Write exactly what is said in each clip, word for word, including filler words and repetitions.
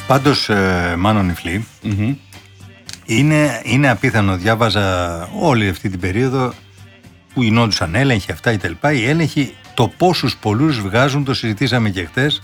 Πάντως, ε, Μάνο Νιφλή, Mm-hmm. είναι, είναι απίθανο, διάβαζα όλη αυτή την περίοδο που γινόντουσαν έλεγχοι αυτά ή τα λοιπά, οι έλεγχοι το πόσους πολλούς βγάζουν, το συζητήσαμε και χτες,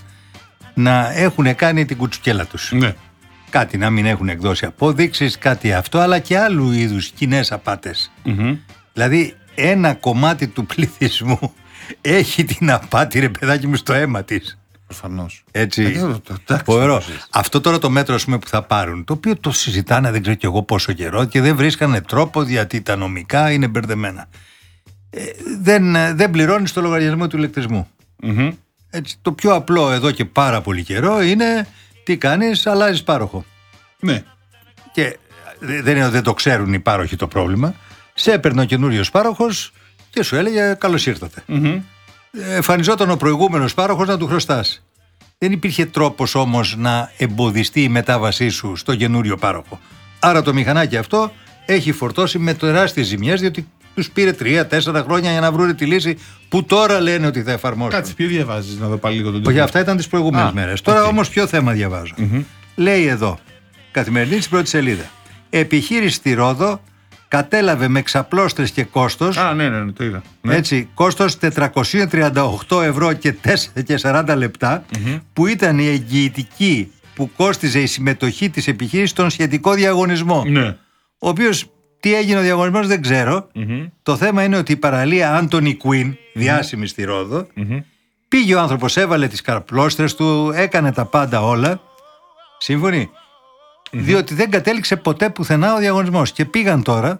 να έχουν κάνει την κουτσουκέλα τους. Ναι. Κάτι να μην έχουν εκδώσει απόδειξεις, κάτι αυτό, αλλά και άλλου είδους κοινές απάτες. Mm-hmm. Δηλαδή ένα κομμάτι του πληθυσμού έχει την απάτη, ρε παιδάκι μου, στο αίμα της. Προφανώς. Έτσι. Φοβερό. Αυτό τώρα το μέτρο, ας πούμε, που θα πάρουν, το οποίο το συζητάνε δεν ξέρω κι εγώ πόσο καιρό και δεν βρίσκανε τρόπο, γιατί τα νομικά είναι μπερδεμένα. Ε, δεν, δεν πληρώνεις το λογαριασμό του ηλεκτρισμού. Mm-hmm. Έτσι, το πιο απλό εδώ και πάρα πολύ καιρό είναι τι κάνεις, αλλάζεις πάροχο. Ναι. Και δεν είναι ότι δεν το ξέρουν οι πάροχοι το πρόβλημα. Σε έπαιρνε ο καινούριος πάροχος και σου έλεγε καλώς ήρθατε. Mm-hmm. Εμφανιζόταν ο προηγούμενος πάροχος να του χρωστάς. Δεν υπήρχε τρόπος όμως να εμποδιστεί η μετάβασή σου στο καινούριο πάροχο. Άρα το μηχανάκι αυτό έχει φορτώσει με τεράστιες ζημιές, διότι τους πήρε τρία τέσσερα χρόνια για να βρουν τη λύση που τώρα λένε ότι θα εφαρμόσουν. Κάτσε, ποιο διαβάζεις, να δω πάλι λίγο τον Όχι, τίτλο. αυτά ήταν τις προηγούμενες Α, μέρες. Τώρα okay. όμως ποιο θέμα διαβάζω. Mm-hmm. Λέει εδώ, καθημερινή στην πρώτη σελίδα. Επιχείρηση στη Ρόδο κατέλαβε με ξαπλώστρες και κόστος. Α, ναι, ναι, ναι, το είδα. Ναι. Έτσι, κόστος τετρακόσια τριάντα οκτώ ευρώ και τέσσερα και σαράντα λεπτά, Mm-hmm. που ήταν η εγγυητική που κόστιζε η συμμετοχή της επιχείρησης στον σχετικό διαγωνισμό. Ναι. Ο οποίος, τι έγινε ο διαγωνισμός δεν ξέρω. Mm-hmm. Το θέμα είναι ότι η παραλία Άντονι Κουίν, διάσημη στη Ρόδο, Mm-hmm. πήγε ο άνθρωπος, έβαλε τις καρπλώστρες του, έκανε τα πάντα όλα. Σύμφωνοι. Mm-hmm. Διότι δεν κατέληξε ποτέ πουθενά ο διαγωνισμός. Και πήγαν τώρα,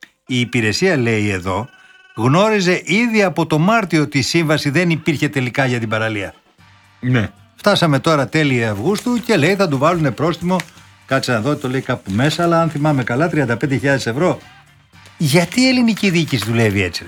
η υπηρεσία λέει εδώ, γνώριζε ήδη από το Μάρτιο ότι η σύμβαση δεν υπήρχε τελικά για την παραλία. Ναι. Φτάσαμε τώρα τέλη Αυγούστου και λέει θα του βάλουν πρόστιμο, κάτσε να δω, το λέει κάπου μέσα, αλλά αν θυμάμαι καλά τριάντα πέντε χιλιάδες ευρώ. Γιατί η ελληνική διοίκηση δουλεύει έτσι?